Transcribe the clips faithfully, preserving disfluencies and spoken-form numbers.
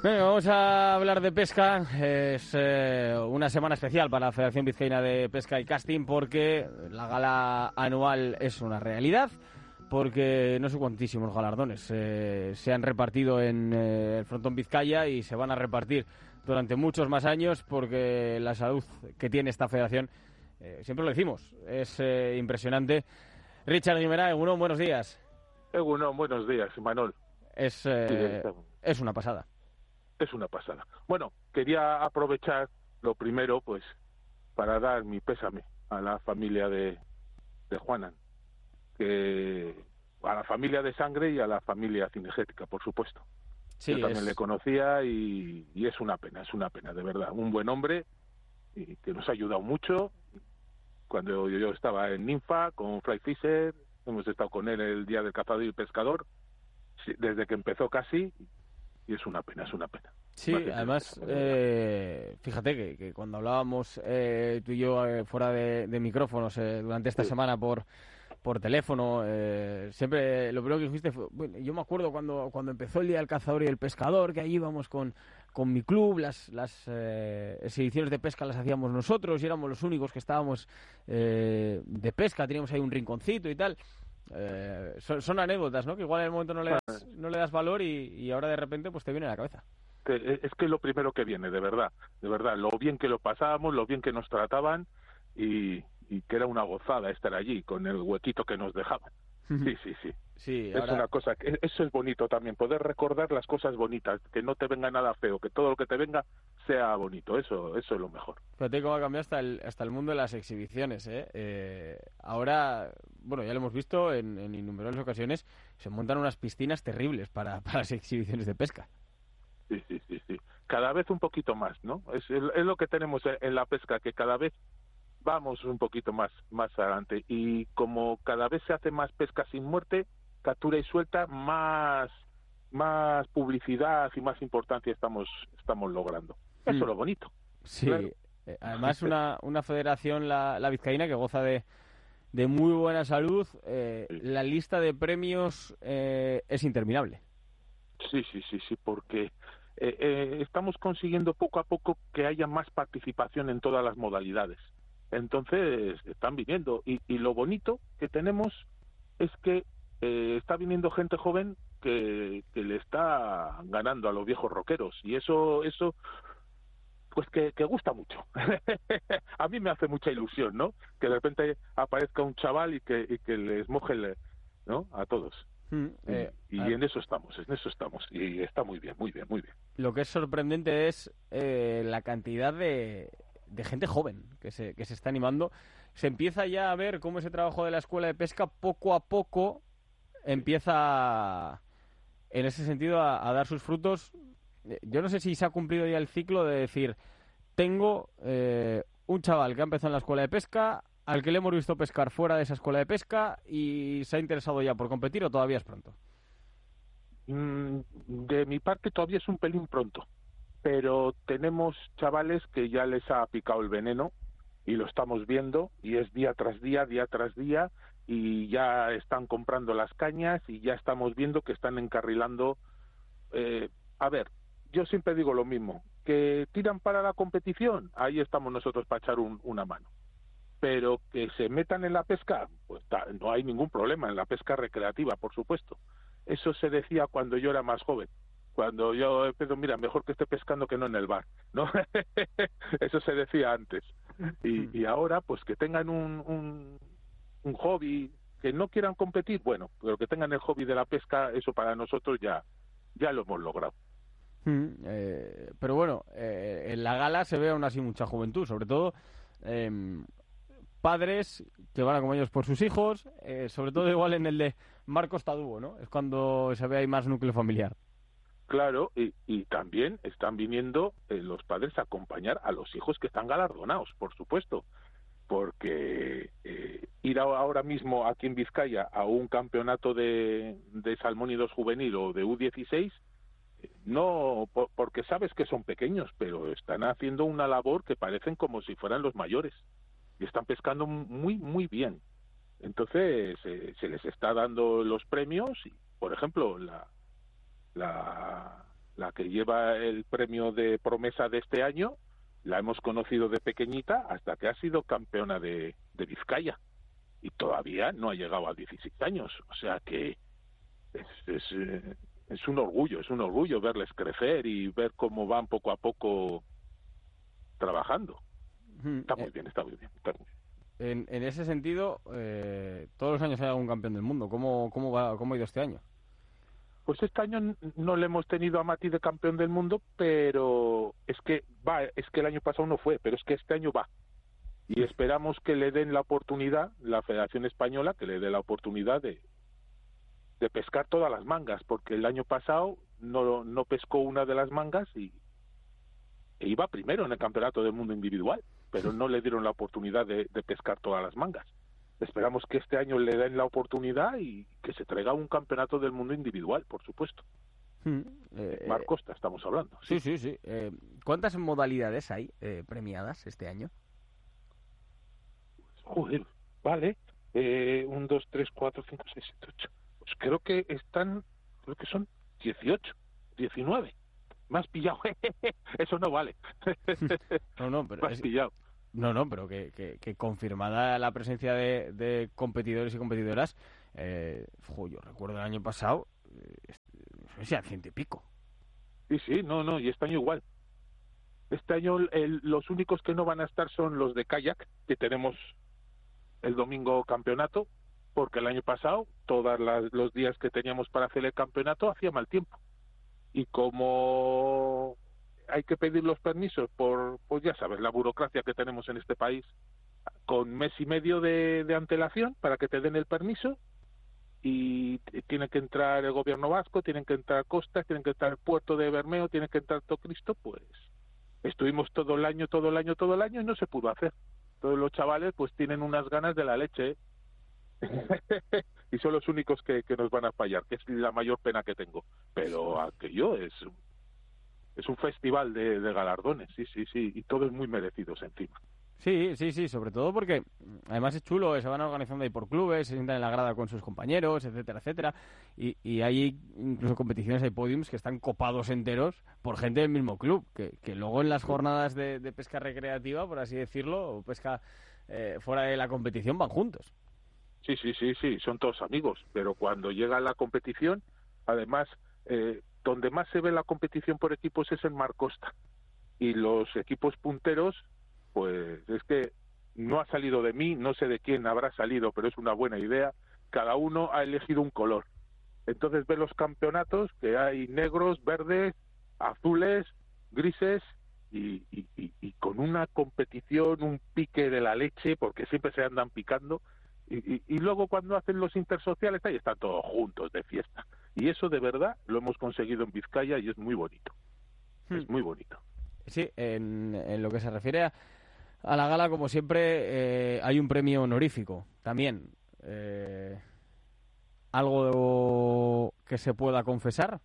Venga, vamos a hablar de pesca. Es eh, una semana especial para la Federación Vizcaína de Pesca y Casting porque la gala anual es una realidad, porque no sé cuantísimos galardones eh, se han repartido en eh, el frontón Vizcaya y se van a repartir durante muchos más años, porque la salud que tiene esta federación, eh, siempre lo decimos, es eh, impresionante. Richard Guimerá, Egunon, buenos días. Egunon, buenos días, Manuel. Es, eh, sí, es una pasada. Es una pasada. Bueno, quería aprovechar lo primero, pues, para dar mi pésame a la familia de, de Juanan, que a la familia de sangre y a la familia cinegética, por supuesto. Sí, Yo también es... le conocía y, y es una pena, es una pena, de verdad. Un buen hombre y que nos ha ayudado mucho. Cuando yo estaba en Ninfa con Fly Fisher, hemos estado con él el día del cazador y el pescador, desde que empezó casi. Y es una pena, es una pena. Sí, además, eh, fíjate que, que cuando hablábamos eh, tú y yo eh, fuera de, de micrófonos eh, durante esta sí. semana por por teléfono, eh, siempre lo primero que dijiste fue, bueno, yo me acuerdo cuando cuando empezó el Día del Cazador y el Pescador, que ahí íbamos con, con mi club, las, las eh, exhibiciones de pesca las hacíamos nosotros y éramos los únicos que estábamos eh, de pesca, teníamos ahí un rinconcito y tal. Eh, son, son anécdotas, ¿no? Que igual en el momento no le das, no le das valor y, y ahora de repente pues te viene a la cabeza. Es que es lo primero que viene, de verdad, de verdad, lo bien que lo pasábamos, lo bien que nos trataban y, y que era una gozada estar allí con el huequito que nos dejaban. Sí, sí, sí. Sí, es ahora... una cosa que eso es bonito también, poder recordar las cosas bonitas, que no te venga nada feo, que todo lo que te venga sea bonito, eso eso es lo mejor. Fíjate cómo ha cambiado hasta el hasta el mundo de las exhibiciones, ¿eh? Eh, ahora, bueno, ya lo hemos visto en, en innumerables ocasiones, se montan unas piscinas terribles para, para las exhibiciones de pesca. Sí, sí, sí, sí. Cada vez un poquito más, ¿no? Es, es lo que tenemos en la pesca, que cada vez vamos un poquito más más adelante, y como cada vez se hace más pesca sin muerte, captura y suelta, más más publicidad y más importancia estamos estamos logrando. Eso mm. es lo bonito. Sí, claro. eh, además una una federación, la, la vizcaína, que goza de, de muy buena salud. Eh, sí. La lista de premios eh, es interminable. Sí, sí, sí, sí, porque eh, eh, estamos consiguiendo poco a poco que haya más participación en todas las modalidades. Entonces están viniendo y, y lo bonito que tenemos es que eh, está viniendo gente joven que, que le está ganando a los viejos rockeros, y eso eso pues que, que gusta mucho. A mí me hace mucha ilusión, ¿no? Que de repente aparezca un chaval y que, y que les moje el, ¿no? A todos. Mm, eh, y, y en eso estamos, en eso estamos, y está muy bien, muy bien, muy bien. Lo que es sorprendente es eh, la cantidad de, de gente joven que se, que se está animando. Se empieza ya a ver cómo ese trabajo de la escuela de pesca poco a poco empieza, en ese sentido, a, a dar sus frutos. Yo no sé si se ha cumplido ya el ciclo de decir, tengo eh, un chaval que ha empezado en la escuela de pesca, al que le hemos visto pescar fuera de esa escuela de pesca y se ha interesado ya por competir, o todavía es pronto. De mi parte todavía es un pelín pronto, pero tenemos chavales que ya les ha picado el veneno y lo estamos viendo, y es día tras día, día tras día, y ya están comprando las cañas y ya estamos viendo que están encarrilando. Eh, a ver, yo siempre digo lo mismo, que tiran para la competición, ahí estamos nosotros para echar un, una mano. Pero que se metan en la pesca, pues no hay ningún problema, en la pesca recreativa, por supuesto. Eso se decía cuando yo era más joven, cuando yo empecé, mira, mejor que esté pescando que no en el bar, ¿no? Eso se decía antes. Y, y ahora, pues que tengan un, un, un hobby, que no quieran competir, bueno, pero que tengan el hobby de la pesca, eso para nosotros ya, ya lo hemos logrado. Mm, eh, pero bueno, eh, en la gala se ve aún así mucha juventud, sobre todo eh, padres que van a acompañados por sus hijos, eh, sobre todo igual en el de Marcos Tadubo, ¿no? Es cuando se ve ahí más núcleo familiar. Claro, y, y también están viniendo eh, los padres a acompañar a los hijos que están galardonados, por supuesto, porque eh, ir a, ahora mismo aquí en Vizcaya a un campeonato de, de salmónidos juvenil o de U dieciséis, eh, no, por, porque sabes que son pequeños, pero están haciendo una labor que parecen como si fueran los mayores, y están pescando muy, muy bien. Entonces, eh, se les está dando los premios, y, por ejemplo, la... La, la que lleva el premio de promesa de este año, la hemos conocido de pequeñita hasta que ha sido campeona de, de Vizcaya y todavía no ha llegado a dieciséis años, o sea que es, es, eh, es un orgullo, es un orgullo verles crecer y ver cómo van poco a poco trabajando. Mm, Está muy eh, bien, está muy bien, está muy bien. En, en ese sentido, eh, todos los años hay algún campeón del mundo. ¿Cómo, cómo, va, cómo ha ido este año? Pues este año n- no le hemos tenido a Mati de campeón del mundo, pero es que va, es que el año pasado no fue, pero es que este año va. Y esperamos que le den la oportunidad, la Federación Española, que le dé la oportunidad de, de pescar todas las mangas, porque el año pasado no, no pescó una de las mangas y e iba primero en el Campeonato del Mundo individual, pero no le dieron la oportunidad de, de pescar todas las mangas. Esperamos que este año le den la oportunidad y que se traiga un Campeonato del Mundo individual, por supuesto. Mm, eh, Mar Costa estamos hablando. Sí, sí, sí. Eh, ¿cuántas modalidades hay eh, premiadas este año? Joder, vale. Eh, un, dos, tres, cuatro, cinco, seis, siete, ocho. Pues creo que están, creo que son dieciocho, diecinueve. Me has pillado. Eso no vale. No, no, pero Me has es, pillado. no, no, pero que, que, que confirmada la presencia de, de competidores y competidoras, eh, jo, yo recuerdo el año pasado, eh, no sé si a ciento y pico. Sí, sí, no, no, y este año igual. Este año el, los únicos que no van a estar son los de kayak, que tenemos el domingo campeonato, porque el año pasado, todos los días que teníamos para hacer el campeonato, hacía mal tiempo. Y como hay que pedir los permisos por, pues ya sabes, la burocracia que tenemos en este país, con mes y medio de, de antelación para que te den el permiso, y tiene que entrar el gobierno vasco, tienen que entrar Costas, tienen que entrar el puerto de Bermeo, tiene que entrar todo Cristo, pues estuvimos todo el año, todo el año, todo el año y no se pudo hacer. Todos los chavales pues tienen unas ganas de la leche, ¿eh? Y son los únicos que, que nos van a fallar, que es la mayor pena que tengo. Pero aquello es, es un festival de, de galardones, sí, sí, sí, y todos muy merecidos encima. Sí, sí, sí, sobre todo porque además es chulo, eh, se van organizando ahí por clubes, se sientan en la grada con sus compañeros, etcétera, etcétera, y, y hay incluso competiciones, hay podiums que están copados enteros por gente del mismo club, que, que luego en las jornadas de, de pesca recreativa, por así decirlo, o pesca eh, fuera de la competición, van juntos. Sí, sí, sí, sí, son todos amigos, pero cuando llega la competición, además, eh, donde más se ve la competición por equipos es en Mar Costa, y los equipos punteros, pues es que no ha salido de mí, no sé de quién habrá salido, pero es una buena idea, cada uno ha elegido un color. Entonces ves los campeonatos que hay negros, verdes, azules, grises, y, y, y, y con una competición, un pique de la leche, porque siempre se andan picando, y, y, y luego cuando hacen los intersociales, ahí están todos juntos de fiesta. Y eso de verdad lo hemos conseguido en Vizcaya y es muy bonito, Hmm. es muy bonito. Sí, en, en lo que se refiere a, a la gala, como siempre, eh, hay un premio honorífico también. Eh, ¿Algo que se pueda confesar?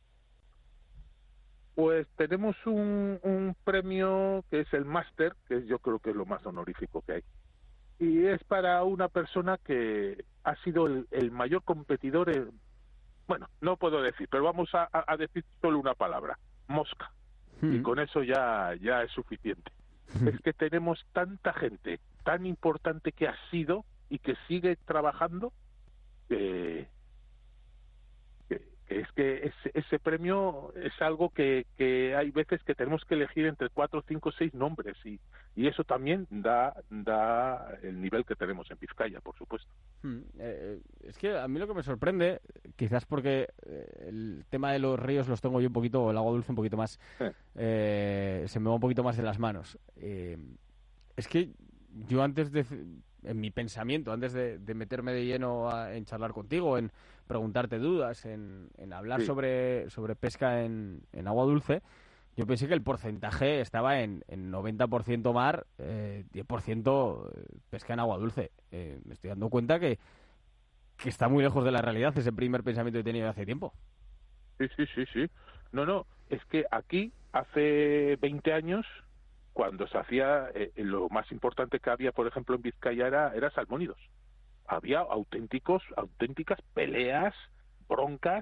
Pues tenemos un, un premio que es el máster, que yo creo que es lo más honorífico que hay. Y es para una persona que ha sido el, el mayor competidor, en, bueno, no puedo decir, pero vamos a, a decir solo una palabra, mosca. Y con eso ya, ya es suficiente. Es que tenemos tanta gente tan importante que ha sido y que sigue trabajando, que, que, que es que ese, ese premio es algo que, que hay veces que tenemos que elegir entre cuatro, cinco, seis nombres y, y eso también da, da el nivel que tenemos en Vizcaya, por supuesto. Hmm, eh, es que a mí lo que me sorprende, quizás porque eh, el tema de los ríos los tengo yo un poquito, el agua dulce un poquito más, Eh. eh, se me va un poquito más de las manos. Eh, es que yo antes de, en mi pensamiento, antes de, de meterme de lleno a, en charlar contigo, en preguntarte dudas, en, en hablar Sí. sobre, sobre pesca en, en agua dulce, yo pensé que el porcentaje estaba en, en noventa por ciento mar, eh, diez por ciento pesca en agua dulce. Eh, me estoy dando cuenta que, que está muy lejos de la realidad ese primer pensamiento que he tenido hace tiempo. Sí, sí, sí, sí. No, no, es que aquí hace veinte años, cuando se hacía, eh, lo más importante que había, por ejemplo, en Vizcaya era, era salmónidos. Había auténticos, auténticas peleas, broncas,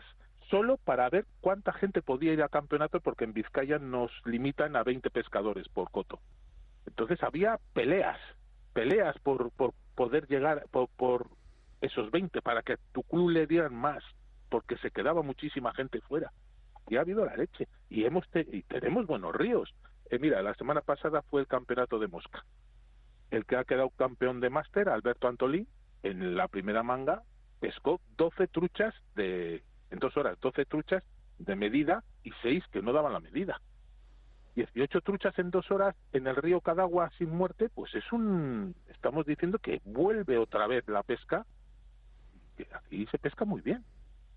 solo para ver cuánta gente podía ir al campeonato, porque en Vizcaya nos limitan a veinte pescadores por coto. Entonces había peleas, peleas por, por poder llegar, por, por esos veinte, para que a tu club le dieran más, porque se quedaba muchísima gente fuera. Y ha habido la leche. Y hemos te, y tenemos buenos ríos. Eh, mira, la semana pasada fue el campeonato de mosca. El que ha quedado campeón de máster, Alberto Antolín, en la primera manga, pescó doce truchas de, en dos horas, doce truchas de medida y seis que no daban la medida. dieciocho truchas en dos horas en el río Cadagua sin muerte, pues es un... Estamos diciendo que vuelve otra vez la pesca, que aquí se pesca muy bien.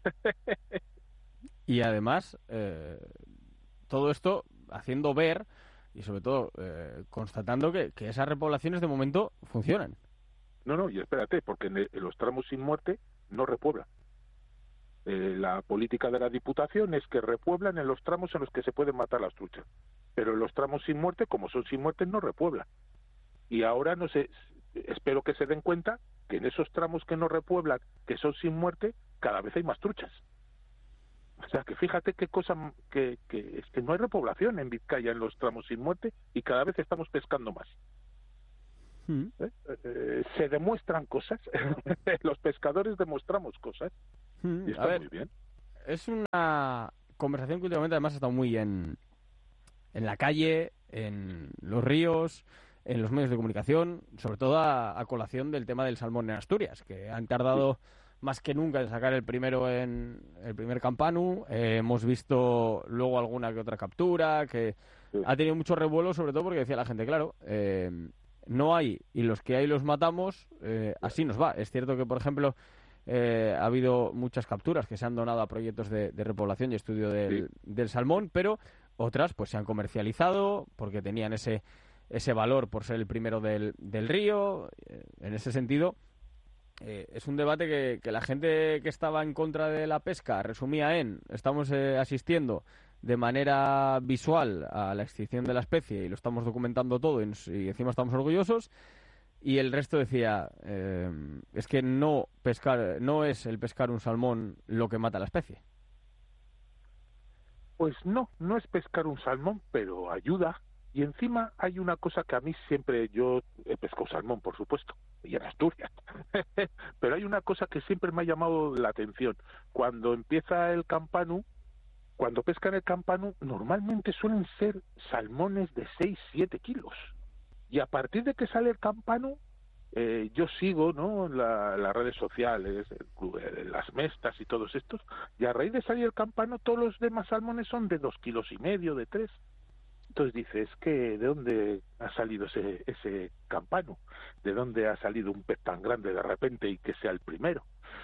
Y además, eh, todo esto haciendo ver, y sobre todo eh, constatando que, que esas repoblaciones de momento funcionan. No, no, y espérate, porque en, el, en los tramos sin muerte no repueblan. Eh, la política de la Diputación es que repueblan en los tramos en los que se pueden matar las truchas. Pero en los tramos sin muerte, como son sin muerte, no repueblan. Y ahora no sé, espero que se den cuenta que en esos tramos que no repueblan, que son sin muerte, cada vez hay más truchas. O sea, que fíjate qué cosa, que, que es que no hay repoblación en Vizcaya en los tramos sin muerte y cada vez estamos pescando más. Mm. ¿Eh? Eh, se demuestran cosas, los pescadores demostramos cosas, Mm. y está A ver, muy bien. es una conversación que últimamente además ha estado muy en, en la calle, en los ríos, en los medios de comunicación, sobre todo a, a colación del tema del salmón en Asturias, que han tardado más que nunca en sacar el primero en el primer campanu. Eh, hemos visto luego alguna que otra captura, que Sí. ha tenido mucho revuelo, sobre todo porque decía la gente, claro, eh, no hay, y los que hay los matamos, eh, así nos va. Es cierto que, por ejemplo, eh, ha habido muchas capturas que se han donado a proyectos de, de repoblación y estudio del, Sí. del salmón, pero otras pues se han comercializado porque tenían ese ese valor por ser el primero del, del río. Eh, en ese sentido, eh, es un debate que, que la gente que estaba en contra de la pesca resumía en: estamos eh, asistiendo de manera visual a la extinción de la especie y lo estamos documentando todo y, y encima estamos orgullosos. Y el resto decía, eh, es que no pescar, no es el pescar un salmón lo que mata a la especie. Pues no, no es pescar un salmón, pero ayuda. Y encima hay una cosa que a mí siempre, yo he pescado salmón, por supuesto, y en Asturias, pero hay una cosa que siempre me ha llamado la atención. Cuando empieza el campanu, cuando pescan el campanu, normalmente suelen ser salmones de seis, siete kilos. Y a partir de que sale el campanu, eh, yo sigo, ¿no?, la, las redes sociales, el club, el, las mestas y todos estos, y a raíz de salir el campanu, todos los demás salmones son de dos kilos y medio, de tres. Entonces dices, que ¿de dónde ha salido ese, ese campanu? ¿De dónde ha salido un pez tan grande de repente y que sea el primero?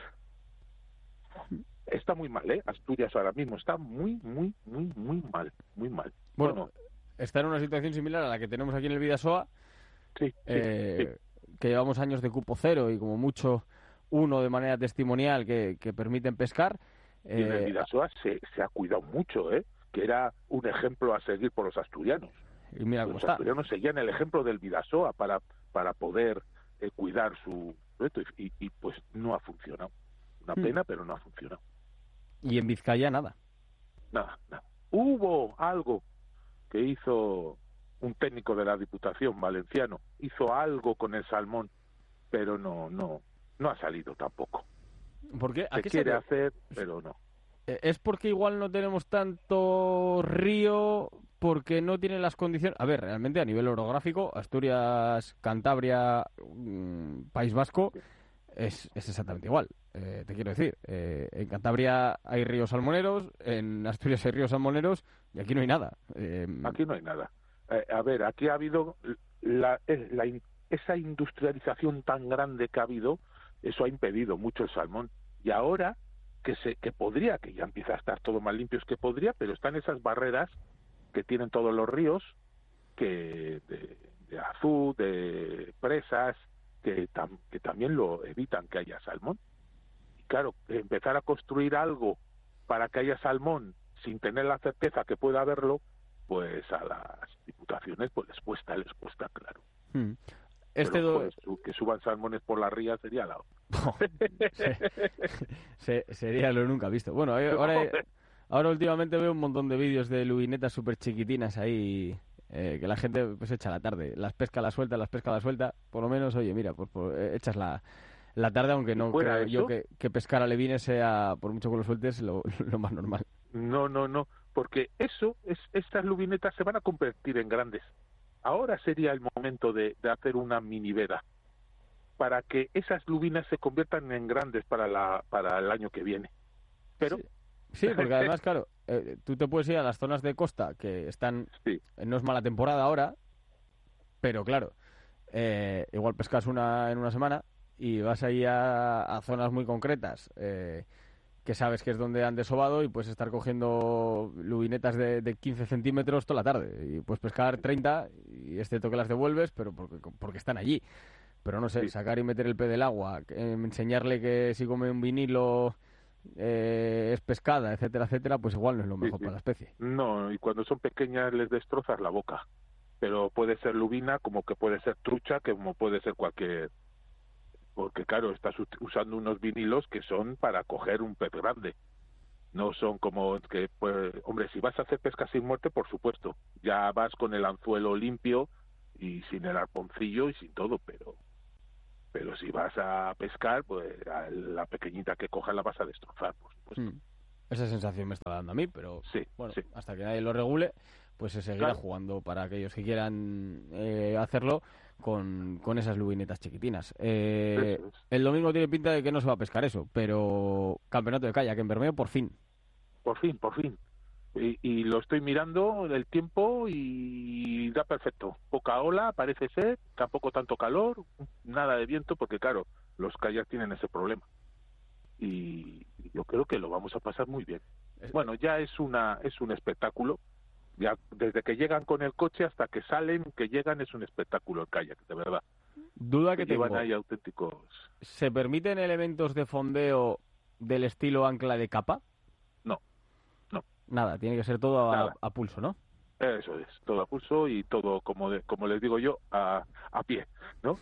Está muy mal, ¿eh? Asturias ahora mismo está muy, muy, muy, muy mal, muy mal. Bueno, Bueno, está en una situación similar a la que tenemos aquí en el Bidasoa, sí, sí, eh, sí. que llevamos años de cupo cero y como mucho uno de manera testimonial que, que permiten pescar. Y en el Eh, Bidasoa se, se ha cuidado mucho, ¿eh? Que era un ejemplo a seguir por los asturianos. y mira cómo Los está. asturianos seguían el ejemplo del Bidasoa para, para poder eh, cuidar su reto y, y, y pues no ha funcionado. Una Hmm. pena, pero no ha funcionado. Y en Vizcaya nada. Nada, nada. Hubo algo que hizo un técnico de la Diputación valenciano, hizo algo con el salmón, pero no, no, no ha salido tampoco. ¿Por qué? ¿A Se qué quiere se hacer, pero no. Eh, ¿Es porque igual no tenemos tanto río, porque no tienen las condiciones? A ver, realmente a nivel orográfico, Asturias, Cantabria, mm, País Vasco, es, es exactamente igual. Eh, te quiero decir, eh, en Cantabria hay ríos salmoneros, en Asturias hay ríos salmoneros y aquí no hay nada. Eh, Aquí no hay nada. Eh, a ver, aquí ha habido la, eh, la, esa industrialización tan grande que ha habido, eso ha impedido mucho el salmón. Y ahora que se que podría, que ya empieza a estar todo más limpio, es que podría, pero están esas barreras que tienen todos los ríos, que de, de azul, de presas, que, tam, que también lo evitan que haya salmón. Y claro, empezar a construir algo para que haya salmón sin tener la certeza que pueda haberlo, pues a las diputaciones pues les cuesta, les cuesta, claro. hmm. Este Pero, do... joder, su- que suban salmones por la ría sería la... Oh, se- se- sería lo nunca visto. Bueno, hay- ahora, ahora últimamente veo un montón de vídeos de lubinetas súper chiquitinas ahí, eh, que la gente pues echa la tarde. Las pesca, la suelta, las pesca, la suelta. Por lo menos, oye, mira, pues, pues, eh, echas la, la tarde, aunque ¿Y no fuera creo yo eso? que, que pescar alevines sea, por mucho que lo sueltes, lo, lo más normal. No, no, no, porque eso, es, estas lubinetas se van a convertir en grandes. Ahora sería el momento de, de hacer una mini veda para que esas lubinas se conviertan en grandes para la para el año que viene. Pero Sí, sí, porque además, claro, eh, tú te puedes ir a las zonas de costa que están, sí, eh, no es mala temporada ahora, pero claro, eh, igual pescas una en una semana y vas ahí a, a zonas muy concretas, eh, que sabes que es donde han desovado y puedes estar cogiendo lubinetas de, de quince centímetros toda la tarde y puedes pescar treinta y es cierto que las devuelves, pero porque, porque están allí. Pero no sé, sí. sacar y meter el pez del agua, eh, enseñarle que si come un vinilo eh, es pescada, etcétera, etcétera, pues igual no es lo Sí, mejor sí. para la especie. No, y cuando son pequeñas les destrozas la boca. Pero puede ser lubina, como que puede ser trucha, que como puede ser cualquier... Porque claro, estás ut- usando unos vinilos que son para coger un pez grande. No son como que, pues, hombre, si vas a hacer pesca sin muerte, por supuesto. Ya vas con el anzuelo limpio y sin el arponcillo y sin todo, pero... Pero si vas a pescar, pues a la pequeñita que cojas la vas a destrozar, por supuesto. Mm. Esa sensación me está dando a mí, pero Sí, bueno, sí. hasta que nadie lo regule, pues se seguirá Claro. jugando para aquellos que quieran eh, hacerlo con, con esas lubinetas chiquitinas. Eh, Eso es. el domingo tiene pinta de que no se va a pescar eso, pero campeonato de kayak en Bermeo por fin. Por fin, por fin. Y, y lo estoy mirando el tiempo y da perfecto. Poca ola, parece ser, tampoco tanto calor, nada de viento, porque claro, los kayaks tienen ese problema. Y yo creo que lo vamos a pasar muy bien. Bueno, ya es una es un espectáculo. Ya desde que llegan con el coche hasta que salen, que llegan, es un espectáculo el kayak, de verdad. Duda que Llevan tengo. ahí auténticos... ¿Se permiten elementos de fondeo del estilo ancla de capa? No, no. Nada, tiene que ser todo a, Nada. a pulso, ¿no? Eso es, todo a pulso y todo, como de, como les digo yo, a, a pie, ¿no?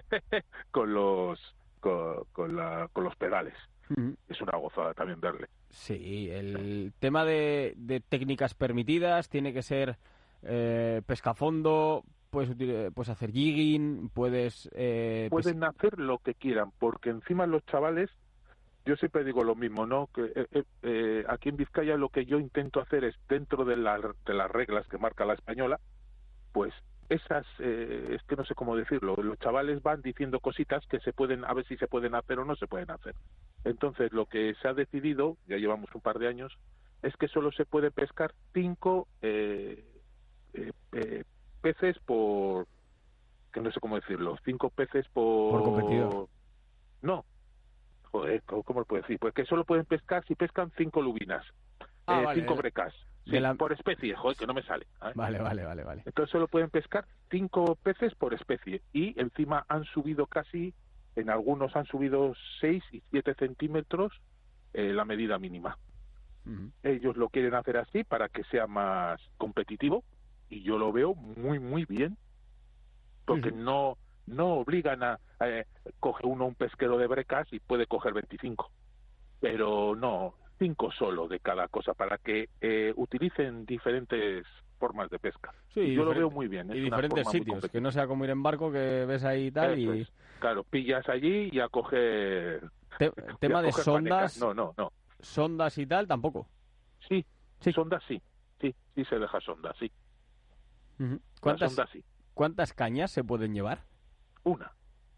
con los con, con, la, con los pedales. Ujú. Es una gozada también verle. Sí, el tema de, de técnicas permitidas tiene que ser eh, pescafondo, puedes, util- puedes hacer jigging, puedes... eh, pes- Pueden hacer lo que quieran, porque encima los chavales, yo siempre digo lo mismo, ¿no? Que eh, eh, eh, aquí en Vizcaya lo que yo intento hacer es, dentro de, la, de las reglas que marca la española, pues esas, eh, es que no sé cómo decirlo, los chavales van diciendo cositas que se pueden, a ver si se pueden hacer o no se pueden hacer. Entonces lo que se ha decidido, ya llevamos un par de años, es que solo se puede pescar cinco eh, eh, eh, peces por, que no sé cómo decirlo, cinco peces por... Por competidor. No, joder, ¿cómo, cómo lo puedo decir? Pues que solo pueden pescar si pescan cinco lubinas, Ah, eh, vale, cinco de la- brecas, sí, de la- por especie, joder, que no me sale. ¿eh? Vale, vale, vale, vale. Entonces solo pueden pescar cinco peces por especie y encima han subido casi, en algunos han subido seis y siete centímetros eh, la medida mínima. Ujú. Ellos lo quieren hacer así para que sea más competitivo y yo lo veo muy, muy bien porque Sí, sí. no no obligan a, eh, coge uno un pesquero de brecas y puede coger veinticinco, pero no, cinco solo de cada cosa para que eh, utilicen diferentes formas de pesca. Sí, Y yo lo diferente- veo muy bien. y Es una diferentes forma muy sitios, que competitiva. no sea como ir en barco, que ves ahí y tal, Eso y es. Claro, pillas allí y a coger... te- y a tema de coger sondas, panecas. No, no, no. sondas y tal, tampoco. Sí, Sí. sonda sí. Sí, sí se deja sonda, sí. Ujú. La ¿Cuántas, sonda sí. ¿Cuántas cañas se pueden llevar? Una.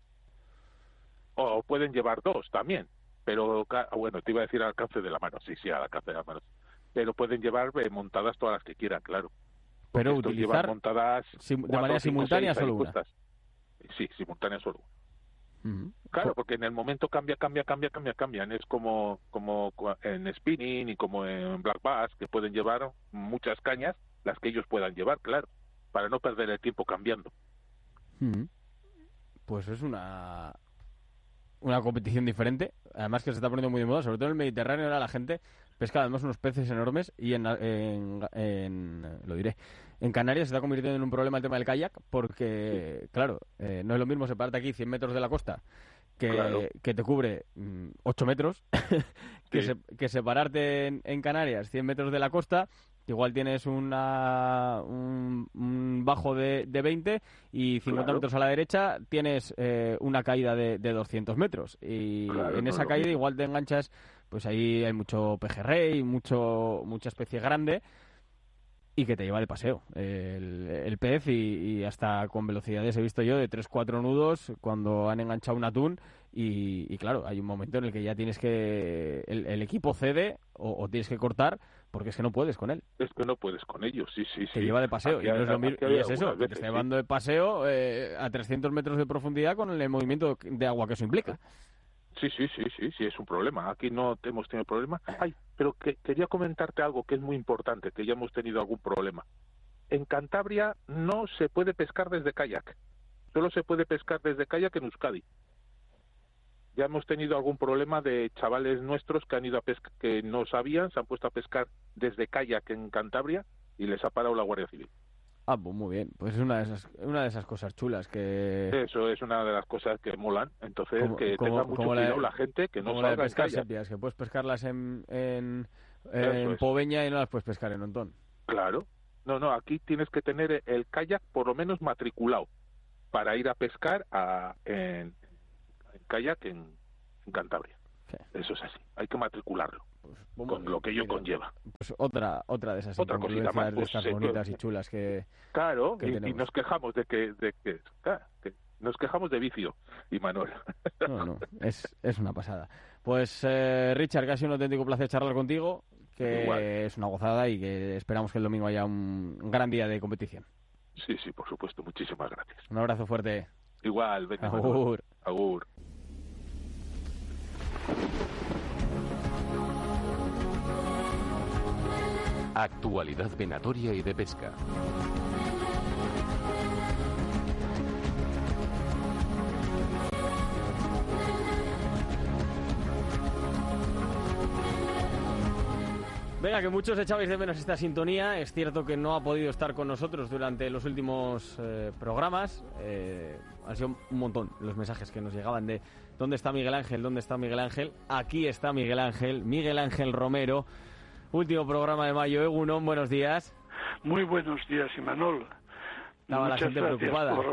O pueden llevar dos también. Pero, ca- bueno, te iba a decir al alcance de la mano. Sí, sí, al alcance de la mano. Pero pueden llevar eh, montadas todas las que quieran, claro. Porque Pero estos utilizar llevan montadas sim- de cuatro, manera cinco, simultánea seis ahí solo una. puestas. Sí, simultánea solo una. Ujú. Claro, Co- porque en el momento cambia, cambia, cambia, cambia, cambian. Es como, como cua- en spinning y como en black bass, que pueden llevar muchas cañas, las que ellos puedan llevar, claro, para no perder el tiempo cambiando. Ujú. Pues es una una competición diferente, además que se está poniendo muy de moda, sobre todo en el Mediterráneo. Ahora la gente pesca además unos peces enormes y en, en, en- lo diré, en Canarias se está convirtiendo en un problema el tema del kayak, porque, claro, eh, no es lo mismo separarte aquí cien metros de la costa, que, claro. que te cubre mm, ocho metros, que, sí. se, que separarte en, en Canarias cien metros de la costa, que igual tienes una, un, un bajo de, de veinte y cincuenta claro. metros a la derecha tienes eh, una caída de, de doscientos metros. Y claro, en esa no caída igual te enganchas, pues ahí hay mucho pejerrey, mucho, mucha especie grande, y que te lleva de paseo el, el pez y, y hasta con velocidades he visto yo de tres cuatro nudos cuando han enganchado un atún y, y claro, hay un momento en el que ya tienes que el, el equipo cede o, o tienes que cortar porque es que no puedes con él. Es que no puedes con ellos, sí, sí, sí. Te lleva de paseo aquí, y, no es, lo mismo, y es eso, veces, te está llevando sí. de paseo eh, a trescientos metros de profundidad con el movimiento de agua que eso implica. Sí, sí, sí, sí, sí, es un problema. Aquí no hemos tenido problema. Ay, pero que, quería comentarte algo que es muy importante, que ya hemos tenido algún problema. En Cantabria no se puede pescar desde kayak. Solo se puede pescar desde kayak en Euskadi. Ya hemos tenido algún problema de chavales nuestros que han ido a pescar, que no sabían, se han puesto a pescar desde kayak en Cantabria y les ha parado la Guardia Civil. Ah, pues muy bien. Pues es una de esas, una de esas cosas chulas que... Eso es una de las cosas que molan. Entonces, como, que como, tenga mucho cuidado la, la gente, que no salga la de pescar en kayak. Sepias, que puedes pescarlas en, en, en Poveña y no las puedes pescar en Ontón. Claro. No, no, aquí tienes que tener el kayak por lo menos matriculado para ir a pescar a, en, en kayak en, en Cantabria. Sí. Eso es así. Hay que matricularlo. Pues, con lo que ello mira, conlleva. Pues otra otra de esas otra cosita más, de pues, estas sí, bonitas y chulas que claro que y, y nos quejamos de que, de que, claro, que nos quejamos de vicio y Manuel. No, no, es, es una pasada. Pues eh, Richard, que ha sido un auténtico placer charlar contigo, que Igual. es una gozada y que esperamos que el domingo haya un gran día de competición. Sí, sí, por supuesto. Muchísimas gracias. Un abrazo fuerte. Igual, venga. Agur. Agur. Actualidad venatoria y de pesca. Venga, que muchos echabais de menos esta sintonía. Es cierto que no ha podido estar con nosotros durante los últimos eh, programas. Eh, han sido un montón los mensajes que nos llegaban de ¿dónde está Miguel Ángel? ¿Dónde está Miguel Ángel? Aquí está Miguel Ángel, Miguel Ángel Romero. Último programa de mayo, Egunon, buenos días. Muy buenos días, Imanol. Estaba la gente preocupada. Por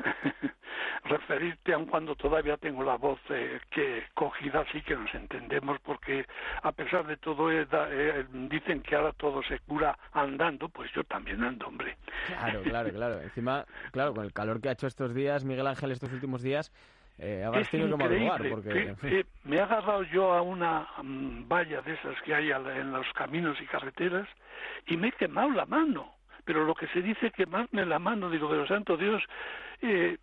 referirte, aun cuando todavía tengo la voz eh, que cogida, así que nos entendemos, porque a pesar de todo eh, da, eh, dicen que ahora todo se cura andando, pues yo también ando, hombre. Claro, claro, claro. Encima, claro, con el calor que ha hecho estos días, Miguel Ángel, estos últimos días, Eh, habrás tenido que madrugar porque... Sí, eh, me he agarrado yo a una um, valla de esas que hay en los caminos y carreteras y me he quemado la mano, pero lo que se dice quemarme la mano, digo, pero santo Dios, eh,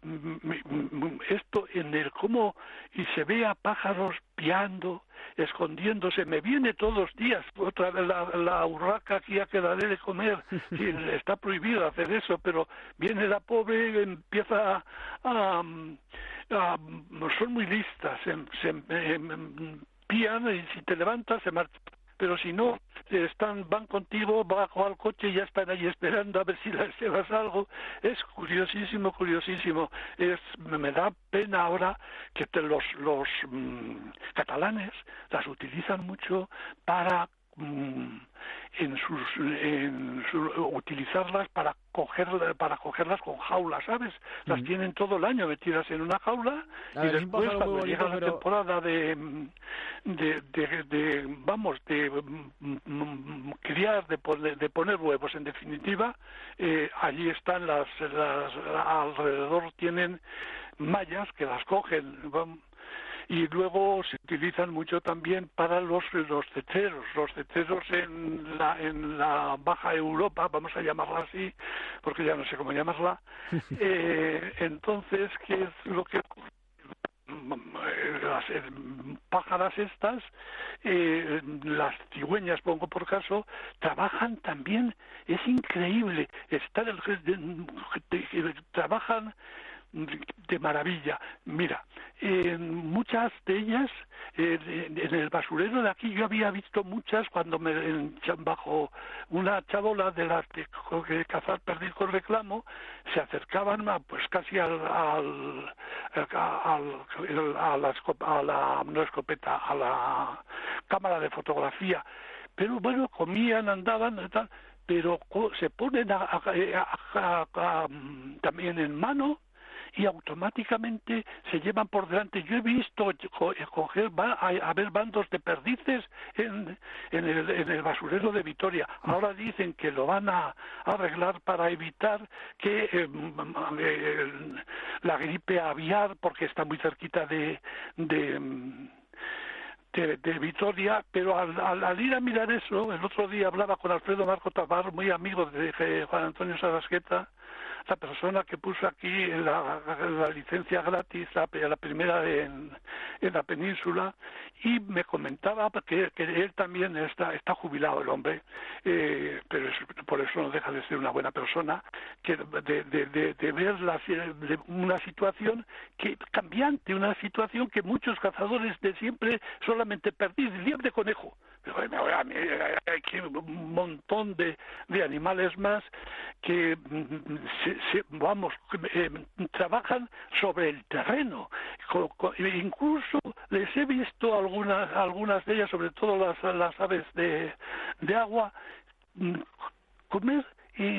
esto en el cómo y se ve a pájaros piando, escondiéndose, me viene todos los días otra vez la, la urraca aquí a que daré de comer, sí, está prohibido hacer eso, pero viene la pobre, empieza a, a, a son muy listas, se, se em, pían y si te levantas se marchan, pero si no, están, van contigo bajo al coche y ya están ahí esperando a ver si les llevas algo. Es curiosísimo, curiosísimo. Es, me da pena ahora que te, los, los mmm, catalanes las utilizan mucho para mmm, en sus, en su, utilizarlas para coger, para cogerlas con jaulas, ¿sabes? Las mm. tienen todo el año metidas en una jaula y después cuando bonito, llega la pero... temporada de, de, de, de vamos, de mm, criar, de, de poner huevos, en definitiva, eh, allí están las, las, alrededor tienen mallas que las cogen, vamos, y luego se utilizan mucho también para los los ceceros, los ceceros en la en la Baja Europa, vamos a llamarla así, porque ya no sé cómo llamarla. eh, entonces, ¿qué es lo que las eh, pájaras estas, eh, las cigüeñas, pongo por caso, trabajan también, es increíble, estar el, trabajan de maravilla. Mira, eh, muchas de ellas, eh, en el basurero de aquí, yo había visto muchas cuando me en, bajo una chabola de las de, de cazar perdiz con reclamo, se acercaban a, pues casi al, al, al, a, la, a la no escopeta, a la cámara de fotografía, pero bueno, comían, andaban y tal, pero se ponen a, a, a, a, a, también en mano y automáticamente se llevan por delante. Yo he visto coger, va a haber bandos de perdices en, en, el, en el basurero de Vitoria. Ahora dicen que lo van a arreglar para evitar que eh, eh, la gripe aviar, porque está muy cerquita de... de De, de Vitoria, pero al, al, al ir a mirar eso, el otro día hablaba con Alfredo Marco Tabar, muy amigo de, de Juan Antonio Sarasqueta, la persona que puso aquí la, la licencia gratis, la, la primera en, en la península, y me comentaba que, que él también está, está jubilado, el hombre, eh, pero es, por eso no deja de ser una buena persona, que de, de, de, de ver la, de una situación que cambiante, una situación que muchos cazadores de siempre solamente perdiz, liebre, conejo. Pero hay un montón de, de animales más que se, se, vamos eh, trabajan sobre el terreno. Co, co, incluso les he visto algunas algunas de ellas, sobre todo las, las aves de, de agua, comer y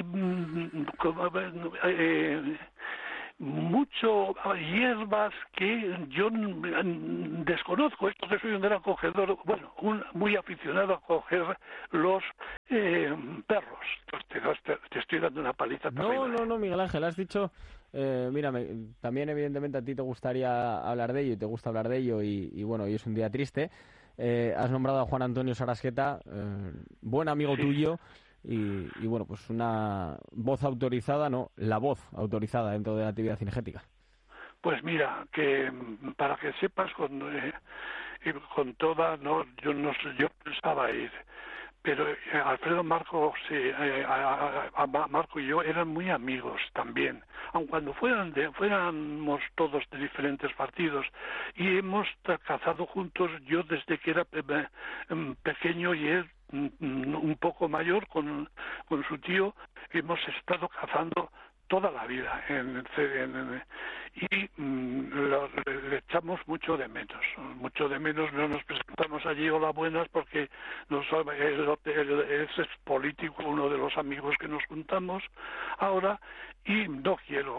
eh, mucho hierbas que yo desconozco. Esto que soy un gran cogedor, bueno, un, muy aficionado a coger los eh, perros. Te, te, te estoy dando una paliza terrible. No, no, no, Miguel Ángel, has dicho, eh, mira, me, también evidentemente a ti te gustaría hablar de ello y te gusta hablar de ello y, y bueno, hoy es un día triste. Eh, has nombrado a Juan Antonio Sarasqueta, eh, buen amigo sí. tuyo. Y, y bueno, pues una voz autorizada, no, la voz autorizada dentro de la actividad cinegética. Pues mira, que para que sepas con, eh, con toda, no, yo no yo pensaba ir, pero eh, Alfredo Marco, sí, eh, a, a, a Marco y yo eran muy amigos también, aun cuando fueran de, fuéramos todos de diferentes partidos, y hemos cazado juntos, yo desde que era pe pequeño y él un poco mayor con, con su tío, hemos estado cazando toda la vida en, en, en, y mm, lo, le, le echamos mucho de menos, mucho de menos. No nos presentamos allí hola buenas porque nos, el, el, es político, uno de los amigos que nos juntamos ahora, y no quiero,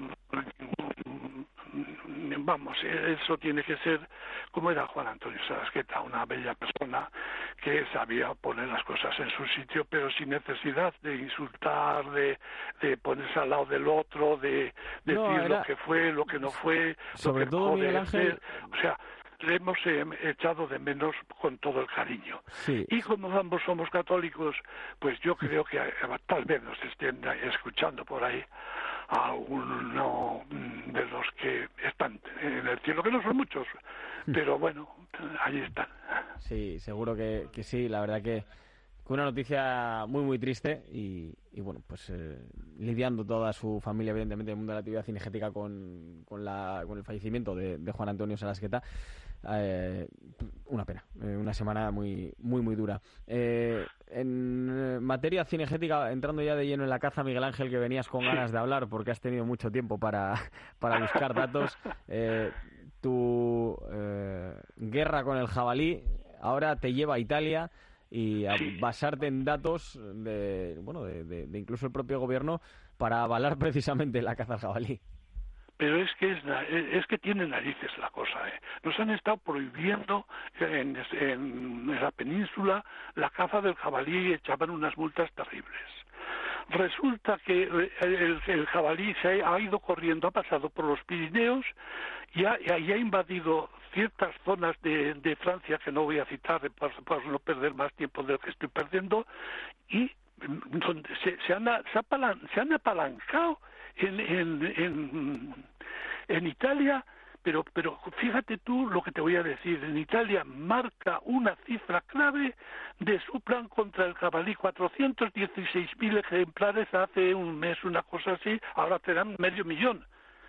vamos, eso tiene que ser como era Juan Antonio Sarasqueta, una bella persona que sabía poner las cosas en su sitio, pero sin necesidad de insultar, de, de ponerse al lado del otro, de, de no, decir era... lo que fue, lo que no fue, sobre lo que todo Miguel Ángel, o sea, le hemos eh, echado de menos con todo el cariño. Sí. Y como ambos somos católicos, pues yo creo que eh, tal vez nos estén escuchando por ahí a uno de los que están en el cielo, que no son muchos, pero bueno, ahí están. Sí, seguro que, que sí, la verdad que una noticia muy muy triste y, y bueno, pues eh, lidiando toda su familia, evidentemente, en el mundo de la actividad cinegética con, con, la, con el fallecimiento de, de Juan Antonio Sarasqueta. Eh, una pena, eh, una semana muy muy muy dura. Eh, en materia cinegética, entrando ya de lleno en la caza, Miguel Ángel, que venías con ganas de hablar porque has tenido mucho tiempo para, para buscar datos, eh, tu eh, guerra con el jabalí ahora te lleva a Italia y a basarte en datos de, bueno, de, de, de incluso el propio gobierno para avalar precisamente la caza al jabalí. Pero es que es, es que tiene narices la cosa, ¿eh? Nos han estado prohibiendo en, en, en la península la caza del jabalí y echaban unas multas terribles. Resulta que el, el, el jabalí se ha, ha ido corriendo, ha pasado por los Pirineos y ha, y ha invadido ciertas zonas de, de Francia que no voy a citar por, por no perder más tiempo de lo que estoy perdiendo, y donde se, se, han, se, apalan, se han apalancado en, en, en, en Italia, pero, pero fíjate tú lo que te voy a decir. En Italia marca una cifra clave de su plan contra el jabalí, cuatrocientos dieciséis mil ejemplares hace un mes, una cosa así, ahora serán medio millón.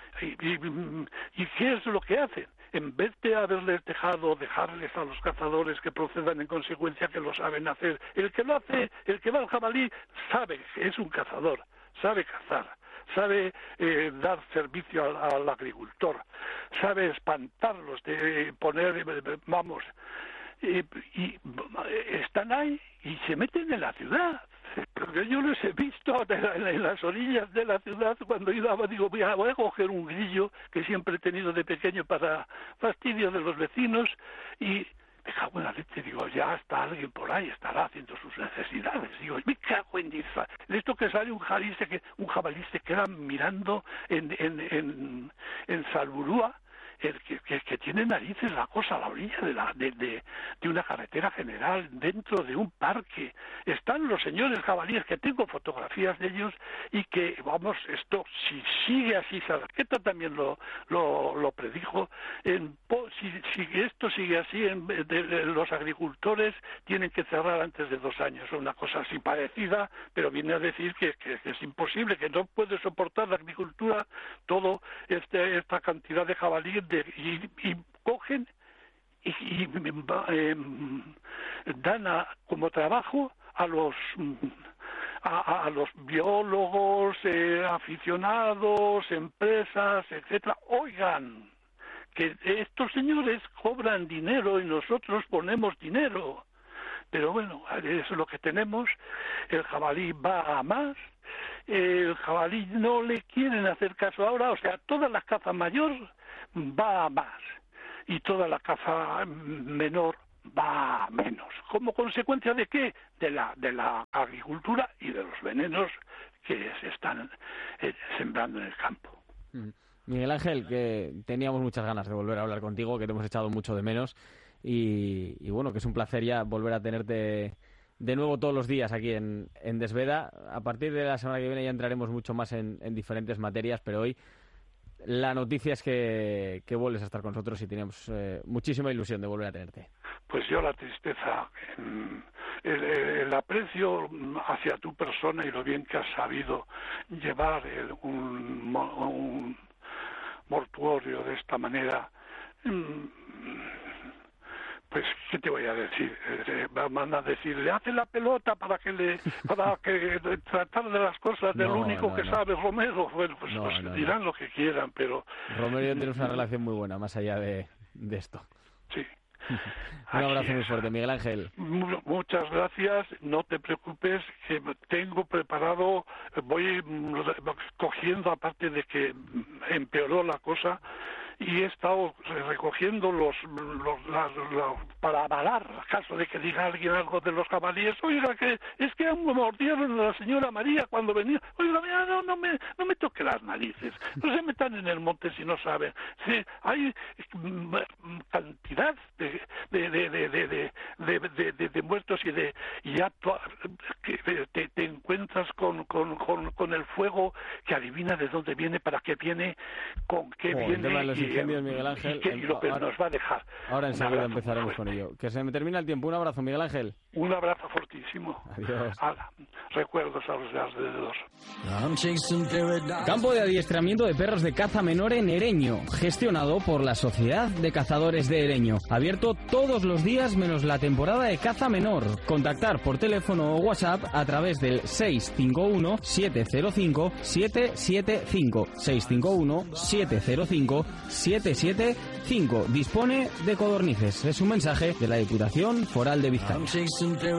¿Y, y, y qué es lo que hacen? En vez de haberles dejado, dejarles a los cazadores que procedan en consecuencia, que lo saben hacer. El que lo hace, el que va al jabalí, sabe que es un cazador, sabe cazar, sabe eh, dar servicio al, al agricultor, sabe espantarlos, de poner, vamos, y, y están ahí y se meten en la ciudad. Porque yo los he visto en las orillas de la ciudad cuando iba, digo, voy a, voy a coger un grillo que siempre he tenido de pequeño para fastidio de los vecinos y me cago en la leche, digo, ya está alguien por ahí, estará haciendo sus necesidades. Digo, me cago en diez. Esto que sale un jabalí, que, un jabalí se queda mirando en, en, en, en Salburúa, el que, que, que tiene narices la cosa a la orilla de, la, de, de, de una carretera general, dentro de un parque. Están los señores jabalíes, que tengo fotografías de ellos, y que, vamos, esto, si sigue así, Sarqueta también lo, lo, lo predijo, en, si, si esto sigue así, en, de, de, los agricultores tienen que cerrar antes de dos años, una cosa así parecida, pero viene a decir que, que, que es imposible, que no puede soportar la agricultura todo este, esta cantidad de jabalíes. De, y, y cogen y, y eh, dan a, como trabajo a los a, a los biólogos, eh, aficionados, empresas, etcétera. Oigan, que estos señores cobran dinero y nosotros ponemos dinero, pero bueno, eso es lo que tenemos. El jabalí va a más. El jabalí no le quieren hacer caso ahora, o sea, toda la caza mayor va a más y toda la caza menor va a menos. ¿Como consecuencia de qué? De la de la agricultura y de los venenos que se están eh, sembrando en el campo. Miguel Ángel, que teníamos muchas ganas de volver a hablar contigo, que te hemos echado mucho de menos y, y bueno, que es un placer ya volver a tenerte de nuevo todos los días aquí en, en Desveda. A partir de la semana que viene ya entraremos mucho más en, en diferentes materias, pero hoy la noticia es que, que vuelves a estar con nosotros y tenemos eh, muchísima ilusión de volver a tenerte. Pues yo la tristeza, el, el aprecio hacia tu persona y lo bien que has sabido llevar el, un, un mortuorio de esta manera. Pues, ¿qué te voy a decir? Eh, van a decirle, hace la pelota para que le, para que tratar de las cosas del no, único no, que no. sabe, Romero. Bueno, pues, no, pues no, dirán no. lo que quieran, pero... Romero y yo tenemos una relación muy buena, más allá de, de esto. Sí. Un abrazo muy fuerte, Miguel Ángel. Muchas gracias, no te preocupes, que tengo preparado, voy cogiendo, aparte de que empeoró la cosa, y he estado recogiendo los, los, las, los para avalar, caso de que diga alguien algo de los jabalíes. Oiga, que es que mordieron a la señora María cuando venía. Oiga, mira, no, no me no me toque las narices, no se metan en el monte si no saben. Sí, hay cantidad de de de de de, de, de, de, de muertos y de y ya que te, te encuentras con, con, con, con el fuego que adivina de dónde viene, para qué viene, con qué oh, viene. Incendios, Miguel Ángel. Y, que, y lo que ahora, nos va a dejar. Ahora enseguida empezaremos con ello. Que se me termina el tiempo. Un abrazo, Miguel Ángel. Un abrazo fortísimo. Adiós. Ala, recuerdos a los de alrededor. Campo de adiestramiento de perros de caza menor en Ereño, gestionado por la Sociedad de Cazadores de Ereño. Abierto todos los días menos la temporada de caza menor. Contactar por teléfono o WhatsApp a través del seis cinco uno, siete cero cinco, siete siete cinco. seis cinco uno, siete cero cinco, siete siete cinco. Dispone de codornices. Es un mensaje de la Diputación Foral de Vizcaya.